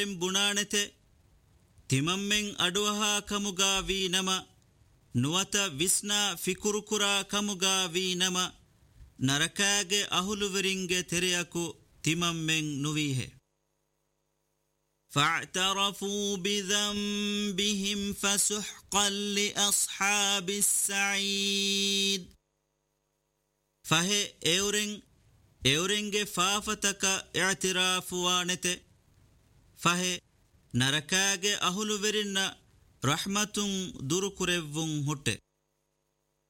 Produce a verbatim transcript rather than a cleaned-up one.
bunanete timammen aduha kamuga vi nama nuwata visna fikurukura kamuga vi nama narakage ahuluveringe tereyaku timammen nuvihe فاعترفوا بذنبهم فسحقا لأصحاب السعيد فهي اورن اورنگه فافتك اعتراف وانته فهي نركاگه اهلو ورن رحمتun duru kurevvun hutte